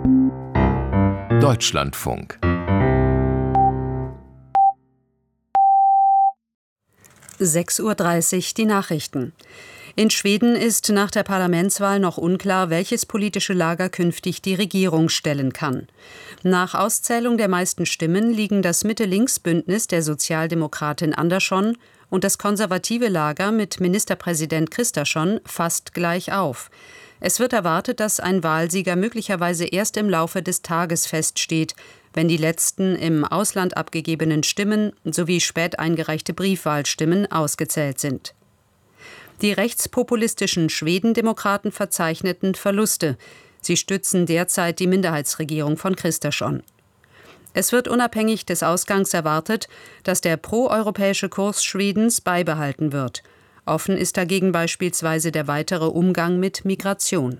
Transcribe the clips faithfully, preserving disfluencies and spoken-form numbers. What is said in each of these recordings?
Deutschlandfunk. sechs Uhr dreißig, die Nachrichten. In Schweden ist nach der Parlamentswahl noch unklar, welches politische Lager künftig die Regierung stellen kann. Nach Auszählung der meisten Stimmen liegen das Mitte-Links-Bündnis der Sozialdemokratin Andersson und das konservative Lager mit Ministerpräsident Kristersson fast gleich auf. Es wird erwartet, dass ein Wahlsieger möglicherweise erst im Laufe des Tages feststeht, wenn die letzten im Ausland abgegebenen Stimmen sowie spät eingereichte Briefwahlstimmen ausgezählt sind. Die rechtspopulistischen Schwedendemokraten verzeichneten Verluste. Sie stützen derzeit die Minderheitsregierung von Kristersson. Es wird unabhängig des Ausgangs erwartet, dass der proeuropäische Kurs Schwedens beibehalten wird. Offen ist dagegen beispielsweise der weitere Umgang mit Migration.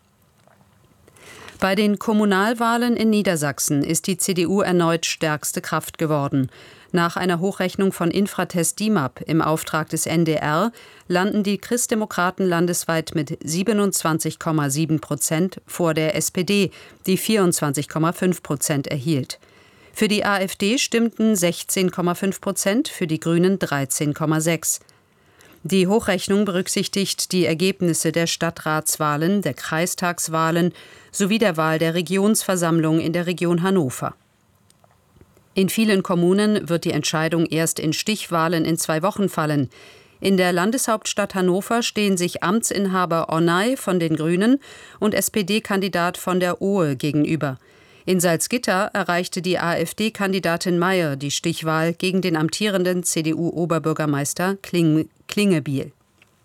Bei den Kommunalwahlen in Niedersachsen ist die C D U erneut stärkste Kraft geworden. Nach einer Hochrechnung von Infratest DIMAP im Auftrag des N D R landen die Christdemokraten landesweit mit siebenundzwanzig Komma sieben Prozent vor der S P D, die vierundzwanzig Komma fünf Prozent erhielt. Für die AfD stimmten sechzehn Komma fünf Prozent, für die Grünen dreizehn Komma sechs Prozent. Die Hochrechnung berücksichtigt die Ergebnisse der Stadtratswahlen, der Kreistagswahlen sowie der Wahl der Regionsversammlung in der Region Hannover. In vielen Kommunen wird die Entscheidung erst in Stichwahlen in zwei Wochen fallen. In der Landeshauptstadt Hannover stehen sich Amtsinhaber Onay von den Grünen und S P D-Kandidat von der Ohe gegenüber. In Salzgitter erreichte die AfD-Kandidatin Meyer die Stichwahl gegen den amtierenden C D U-Oberbürgermeister Kling- Klingebiel.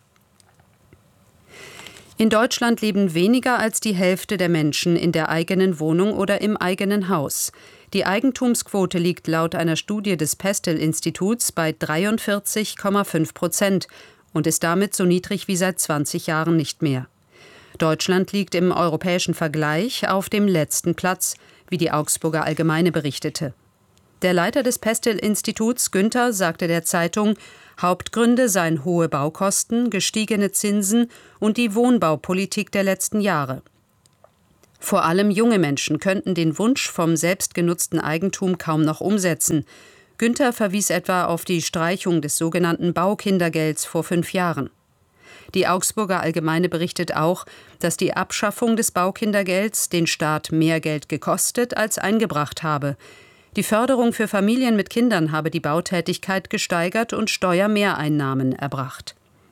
In Deutschland leben weniger als die Hälfte der Menschen in der eigenen Wohnung oder im eigenen Haus. Die Eigentumsquote liegt laut einer Studie des Pestel-Instituts bei dreiundvierzig Komma fünf Prozent und ist damit so niedrig wie seit zwanzig Jahren nicht mehr. Deutschland liegt im europäischen Vergleich auf dem letzten Platz, wie die Augsburger Allgemeine berichtete. Der Leiter des Pestel-Instituts, Günther, sagte der Zeitung, Hauptgründe seien hohe Baukosten, gestiegene Zinsen und die Wohnbaupolitik der letzten Jahre. Vor allem junge Menschen könnten den Wunsch vom selbstgenutzten Eigentum kaum noch umsetzen. Günther verwies etwa auf die Streichung des sogenannten Baukindergelds vor fünf Jahren. Die Augsburger Allgemeine berichtet auch, dass die Abschaffung des Baukindergelds den Staat mehr Geld gekostet als eingebracht habe. Die Förderung für Familien mit Kindern habe die Bautätigkeit gesteigert und Steuermehreinnahmen erbracht.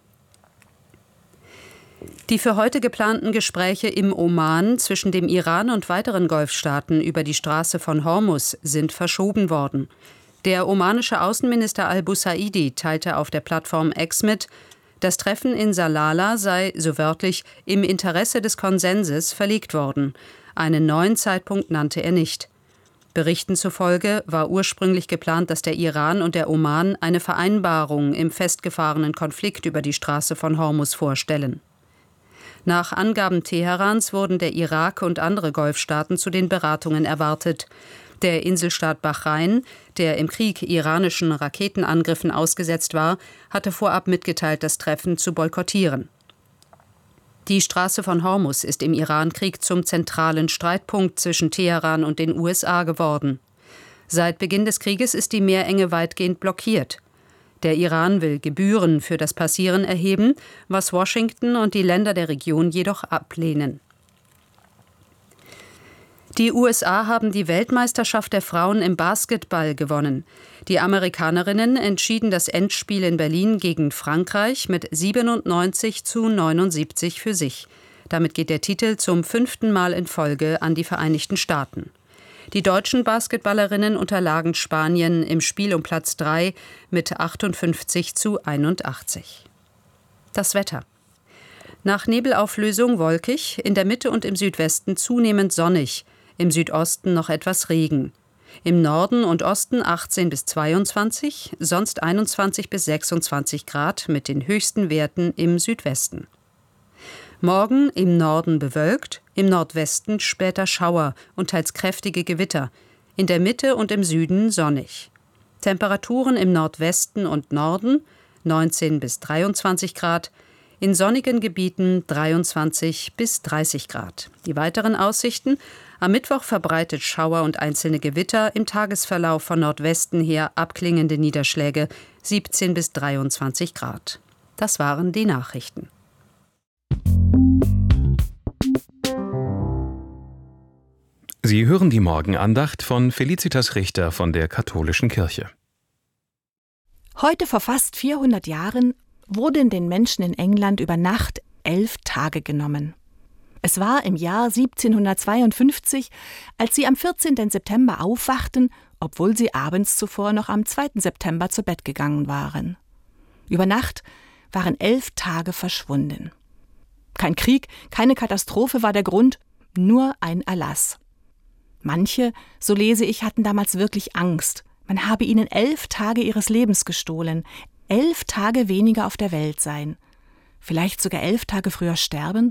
Die für heute geplanten Gespräche im Oman zwischen dem Iran und weiteren Golfstaaten über die Straße von Hormuz sind verschoben worden. Der omanische Außenminister al-Busaidi teilte auf der Plattform X mit, das Treffen in Salalah sei, so wörtlich, im Interesse des Konsenses verlegt worden. Einen neuen Zeitpunkt nannte er nicht. Berichten zufolge war ursprünglich geplant, dass der Iran und der Oman eine Vereinbarung im festgefahrenen Konflikt über die Straße von Hormuz vorstellen. Nach Angaben Teherans wurden der Irak und andere Golfstaaten zu den Beratungen erwartet. Der Inselstaat Bahrain, der im Krieg iranischen Raketenangriffen ausgesetzt war, hatte vorab mitgeteilt, das Treffen zu boykottieren. Die Straße von Hormuz ist im Iran-Krieg zum zentralen Streitpunkt zwischen Teheran und den U S A geworden. Seit Beginn des Krieges ist die Meerenge weitgehend blockiert. Der Iran will Gebühren für das Passieren erheben, was Washington und die Länder der Region jedoch ablehnen. Die U S A haben die Weltmeisterschaft der Frauen im Basketball gewonnen. Die Amerikanerinnen entschieden das Endspiel in Berlin gegen Frankreich mit siebenundneunzig zu neunundsiebzig für sich. Damit geht der Titel zum fünften Mal in Folge an die Vereinigten Staaten. Die deutschen Basketballerinnen unterlagen Spanien im Spiel um Platz drei mit achtundfünfzig zu einundachtzig. Das Wetter. Nach Nebelauflösung wolkig, in der Mitte und im Südwesten zunehmend sonnig. Im Südosten noch etwas Regen. Im Norden und Osten achtzehn bis zweiundzwanzig, sonst einundzwanzig bis sechsundzwanzig Grad mit den höchsten Werten im Südwesten. Morgen im Norden bewölkt, im Nordwesten später Schauer und teils kräftige Gewitter. In der Mitte und im Süden sonnig. Temperaturen im Nordwesten und Norden neunzehn bis dreiundzwanzig Grad, in sonnigen Gebieten dreiundzwanzig bis dreißig Grad. Die weiteren Aussichten: am Mittwoch verbreitet Schauer und einzelne Gewitter, im Tagesverlauf von Nordwesten her abklingende Niederschläge, siebzehn bis dreiundzwanzig Grad. Das waren die Nachrichten. Sie hören die Morgenandacht von Felicitas Richter von der Katholischen Kirche. Heute vor fast vierhundert Jahren wurden den Menschen in England über Nacht elf Tage genommen. Es war im Jahr siebzehnhundertzweiundfünfzig, als sie am vierzehnten September aufwachten, obwohl sie abends zuvor noch am zweiten September zu Bett gegangen waren. Über Nacht waren elf Tage verschwunden. Kein Krieg, keine Katastrophe war der Grund, nur ein Erlass. Manche, so lese ich, hatten damals wirklich Angst. Man habe ihnen elf Tage ihres Lebens gestohlen, elf Tage weniger auf der Welt sein. Vielleicht sogar elf Tage früher sterben?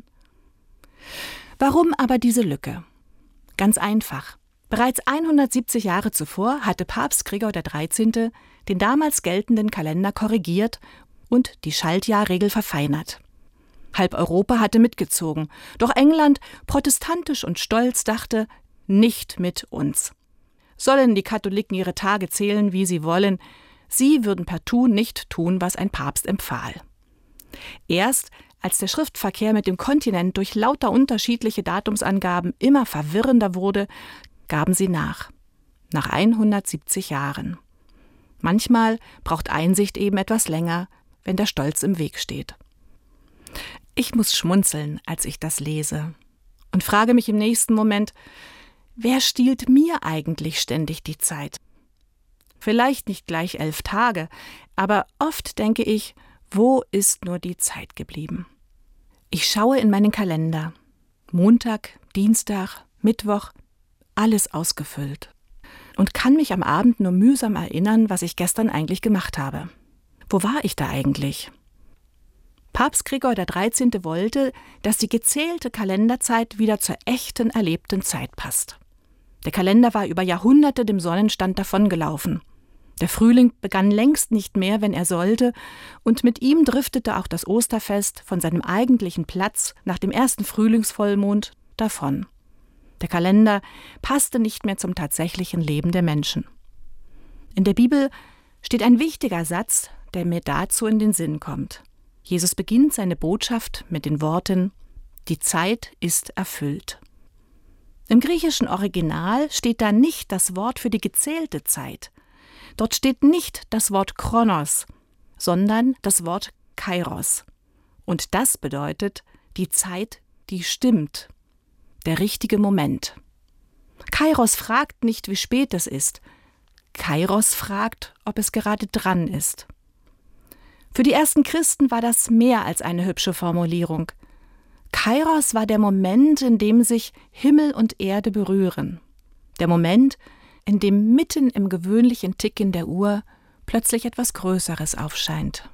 Warum aber diese Lücke? Ganz einfach. Bereits hundertsiebzig Jahre zuvor hatte Papst Gregor der Dreizehnte den damals geltenden Kalender korrigiert und die Schaltjahrregel verfeinert. Halb Europa hatte mitgezogen, doch England, protestantisch und stolz, dachte, nicht mit uns. Sollen die Katholiken ihre Tage zählen, wie sie wollen, sie würden partout nicht tun, was ein Papst empfahl. Erst als der Schriftverkehr mit dem Kontinent durch lauter unterschiedliche Datumsangaben immer verwirrender wurde, gaben sie nach. Nach hundertsiebzig Jahren. Manchmal braucht Einsicht eben etwas länger, wenn der Stolz im Weg steht. Ich muss schmunzeln, als ich das lese, und frage mich im nächsten Moment, wer stiehlt mir eigentlich ständig die Zeit? Vielleicht nicht gleich elf Tage, aber oft denke ich, wo ist nur die Zeit geblieben? Ich schaue in meinen Kalender. Montag, Dienstag, Mittwoch, alles ausgefüllt. Und kann mich am Abend nur mühsam erinnern, was ich gestern eigentlich gemacht habe. Wo war ich da eigentlich? Papst Gregor der Dreizehnte wollte, dass die gezählte Kalenderzeit wieder zur echten, erlebten Zeit passt. Der Kalender war über Jahrhunderte dem Sonnenstand davongelaufen. Der Frühling begann längst nicht mehr, wenn er sollte, und mit ihm driftete auch das Osterfest von seinem eigentlichen Platz nach dem ersten Frühlingsvollmond davon. Der Kalender passte nicht mehr zum tatsächlichen Leben der Menschen. In der Bibel steht ein wichtiger Satz, der mir dazu in den Sinn kommt. Jesus beginnt seine Botschaft mit den Worten: Die Zeit ist erfüllt. Im griechischen Original steht da nicht das Wort für die gezählte Zeit. Dort steht nicht das Wort Chronos, sondern das Wort Kairos. Und das bedeutet die Zeit, die stimmt, der richtige Moment. Kairos fragt nicht, wie spät es ist. Kairos fragt, ob es gerade dran ist. Für die ersten Christen war das mehr als eine hübsche Formulierung. Kairos war der Moment, in dem sich Himmel und Erde berühren. Der Moment, in dem mitten im gewöhnlichen Ticken der Uhr plötzlich etwas Größeres aufscheint.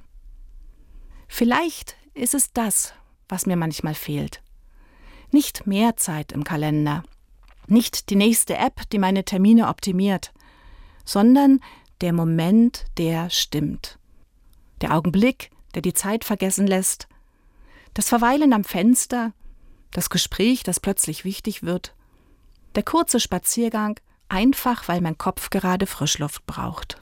Vielleicht ist es das, was mir manchmal fehlt. Nicht mehr Zeit im Kalender, nicht die nächste App, die meine Termine optimiert, sondern der Moment, der stimmt. Der Augenblick, der die Zeit vergessen lässt, das Verweilen am Fenster, das Gespräch, das plötzlich wichtig wird, der kurze Spaziergang, einfach weil mein Kopf gerade Frischluft braucht.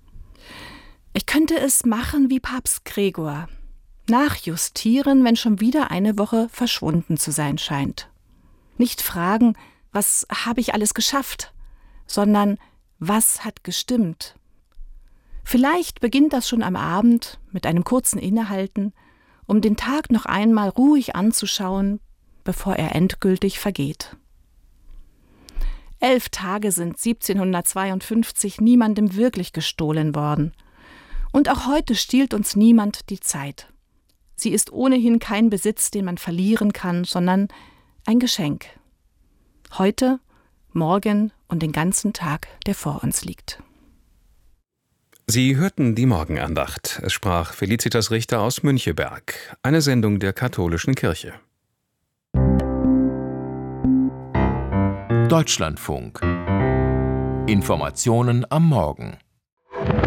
Ich könnte es machen wie Papst Gregor, nachjustieren, wenn schon wieder eine Woche verschwunden zu sein scheint. Nicht fragen, was habe ich alles geschafft, sondern was hat gestimmt. Vielleicht beginnt das schon am Abend mit einem kurzen Innehalten, um den Tag noch einmal ruhig anzuschauen, bevor er endgültig vergeht. Elf Tage sind siebzehnhundertzweiundfünfzig niemandem wirklich gestohlen worden. Und auch heute stiehlt uns niemand die Zeit. Sie ist ohnehin kein Besitz, den man verlieren kann, sondern ein Geschenk. Heute, morgen und den ganzen Tag, der vor uns liegt. Sie hörten die Morgenandacht. Es sprach Felicitas Richter aus Müncheberg, eine Sendung der Katholischen Kirche. Deutschlandfunk. Informationen am Morgen.